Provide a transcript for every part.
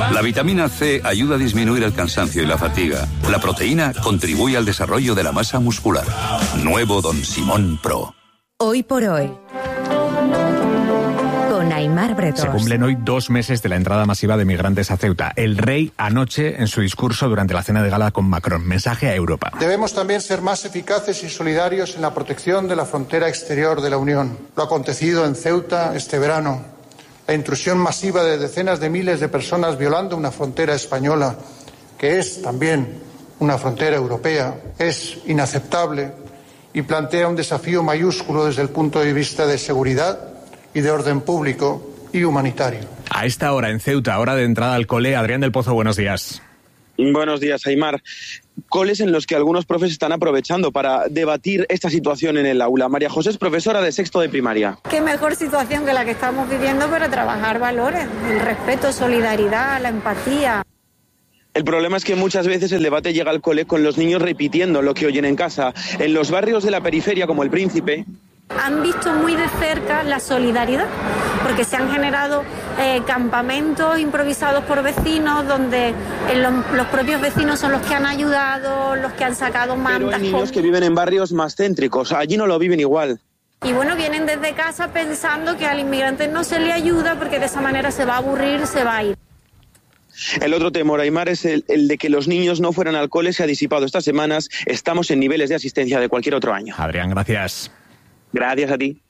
La vitamina C ayuda a disminuir el cansancio y la fatiga. La proteína contribuye al desarrollo de la masa muscular. Nuevo Don Simón Pro. Hoy por hoy. Con Aimar Bretós. Se cumplen hoy 2 meses de la entrada masiva de migrantes a Ceuta. El rey anoche en su discurso durante la cena de gala con Macron. Mensaje a Europa. Debemos también ser más eficaces y solidarios en la protección de la frontera exterior de la Unión. Lo acontecido en Ceuta este verano, la intrusión masiva de decenas de miles de personas violando una frontera española, que es también una frontera europea, es inaceptable y plantea un desafío mayúsculo desde el punto de vista de seguridad y de orden público y humanitario. A esta hora en Ceuta, hora de entrada al cole, Adrián del Pozo, buenos días. Buenos días, Aimar. Coles en los que algunos profes están aprovechando para debatir esta situación en el aula. María José es profesora de sexto de primaria. Qué mejor situación que la que estamos viviendo para trabajar valores, el respeto, solidaridad, la empatía. El problema es que muchas veces el debate llega al cole con los niños repitiendo lo que oyen en casa. En los barrios de la periferia, como El Príncipe, han visto muy de cerca la solidaridad, porque se han generado campamentos improvisados por vecinos, donde los propios vecinos son los que han ayudado, los que han sacado mantas. Pero hay niños que viven en barrios más céntricos, allí no lo viven igual. Y bueno, vienen desde casa pensando que al inmigrante no se le ayuda porque de esa manera se va a aburrir, se va a ir. El otro temor, Aimar, es el de que los niños no fueran al cole. Se ha disipado estas semanas. Estamos en niveles de asistencia de cualquier otro año. Adrián, gracias. Gracias a ti.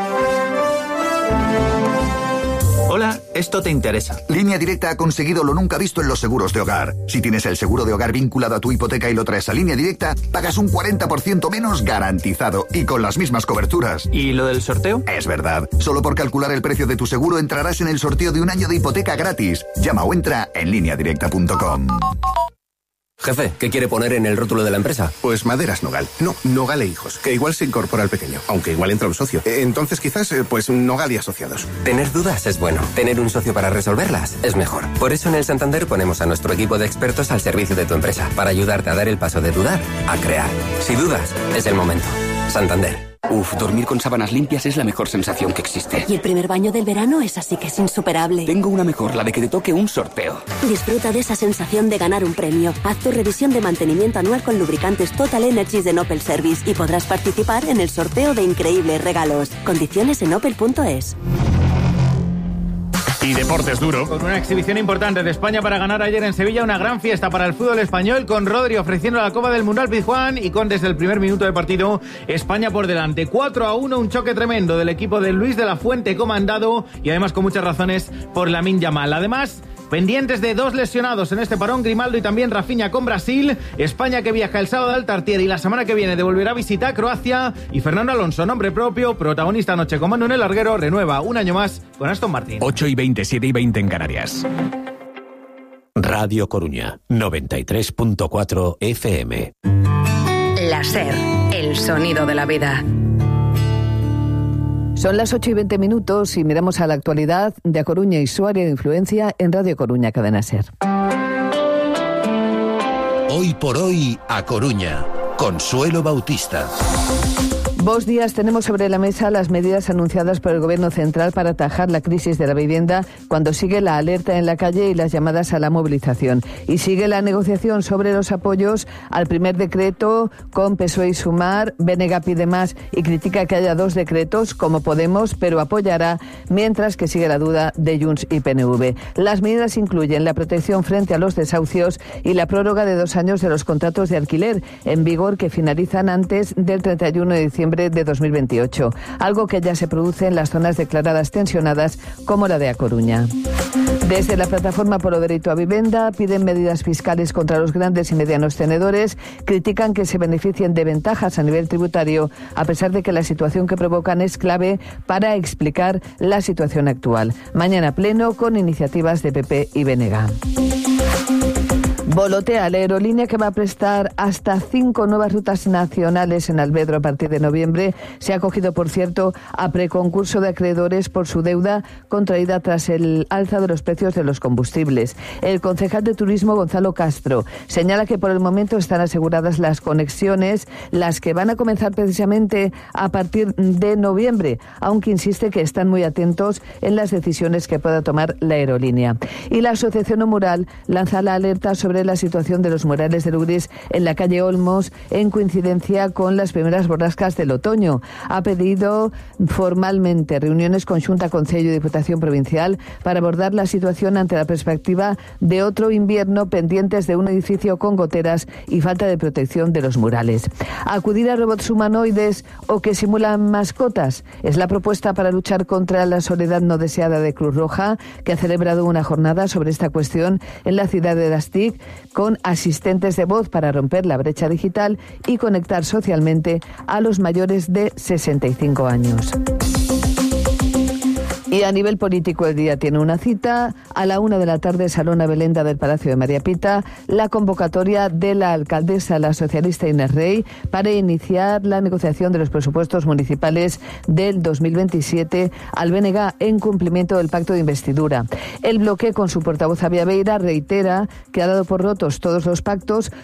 Hola, esto te interesa. Línea Directa ha conseguido lo nunca visto en los seguros de hogar. Si tienes el seguro de hogar vinculado a tu hipoteca y lo traes a Línea Directa, pagas un 40% menos garantizado y con las mismas coberturas. ¿Y lo del sorteo? Es verdad. Solo por calcular el precio de tu seguro entrarás en el sorteo de un año de hipoteca gratis. Llama o entra en lineadirecta.com. Jefe, ¿qué quiere poner en el rótulo de la empresa? Pues Maderas Nogal. No, Nogal e Hijos, que igual se incorpora al pequeño, aunque igual entra un socio. Entonces quizás, pues Nogal y Asociados. Tener dudas es bueno. Tener un socio para resolverlas es mejor. Por eso en el Santander ponemos a nuestro equipo de expertos al servicio de tu empresa, para ayudarte a dar el paso de dudar a crear. Si dudas, es el momento. Santander. Uf, dormir con sábanas limpias es la mejor sensación que existe. Y el primer baño del verano es así que es insuperable. Tengo una mejor, la de que te toque un sorteo. Disfruta de esa sensación de ganar un premio. Haz tu revisión de mantenimiento anual con lubricantes Total Energies de Opel Service y podrás participar en el sorteo de increíbles regalos. Condiciones en opel.es. Y deportes duro. Con una exhibición importante de España para ganar ayer en Sevilla, una gran fiesta para el fútbol español, con Rodri ofreciendo la Copa del Mundo al Pizjuán y con desde el primer minuto de partido España por delante. 4-1, un choque tremendo del equipo de Luis de la Fuente comandado y además con muchas razones por Lamine Yamal. Además, pendientes de 2 lesionados en este parón, Grimaldo y también Rafinha con Brasil. España que viaja el sábado al Tartier y la semana que viene devolverá visita a Croacia. Y Fernando Alonso, nombre propio, protagonista anoche con Manu en el larguero, renueva un año más con Aston Martin. 8:20, 7:20 en Canarias. Radio Coruña, 93.4 FM. La SER, el sonido de la vida. Son las 8:20 y miramos a la actualidad de A Coruña y su área de influencia en Radio Coruña, Cadena SER. Hoy por hoy, A Coruña. Consuelo Bautista. Buenos días. Tenemos sobre la mesa las medidas anunciadas por el Gobierno central para atajar la crisis de la vivienda cuando sigue la alerta en la calle y las llamadas a la movilización. Y sigue la negociación sobre los apoyos al primer decreto con PSOE y Sumar. BNG pide más y critica que haya 2 decretos como Podemos, pero apoyará, mientras que sigue la duda de Junts y PNV. Las medidas incluyen la protección frente a los desahucios y la prórroga de 2 años de los contratos de alquiler en vigor que finalizan antes del 31 de diciembre de 2028, algo que ya se produce en las zonas declaradas tensionadas como la de A Coruña. Desde la Plataforma Polo Dereito a Vivenda piden medidas fiscales contra los grandes y medianos tenedores, critican que se beneficien de ventajas a nivel tributario, a pesar de que la situación que provocan es clave para explicar la situación actual. Mañana pleno con iniciativas de PP y BNG. Volotea, la aerolínea que va a prestar hasta 5 nuevas rutas nacionales en Alvedro a partir de noviembre, se ha acogido, por cierto, a preconcurso de acreedores por su deuda contraída tras el alza de los precios de los combustibles. El concejal de Turismo, Gonzalo Castro, señala que por el momento están aseguradas las conexiones, las que van a comenzar precisamente a partir de noviembre, aunque insiste que están muy atentos en las decisiones que pueda tomar la aerolínea. Y la Asociación Mural lanza la alerta sobre la situación de los murales de Lourdes en la calle Olmos en coincidencia con las primeras borrascas del otoño. Ha pedido formalmente reuniones con Xunta, Concello y Diputación Provincial para abordar la situación ante la perspectiva de otro invierno pendientes de un edificio con goteras y falta de protección de los murales. Acudir a robots humanoides o que simulan mascotas es la propuesta para luchar contra la soledad no deseada de Cruz Roja, que ha celebrado una jornada sobre esta cuestión en la ciudad de las TIC, con asistentes de voz para romper la brecha digital y conectar socialmente a los mayores de 65 años. Y a nivel político el día tiene una cita. A la 1 p.m, Salón Abelenda del Palacio de María Pita, la convocatoria de la alcaldesa, la socialista Inés Rey, para iniciar la negociación de los presupuestos municipales del 2027 al BNG en cumplimiento del pacto de investidura. El bloque, con su portavoz Avia Beira, reitera que ha dado por rotos todos los pactos,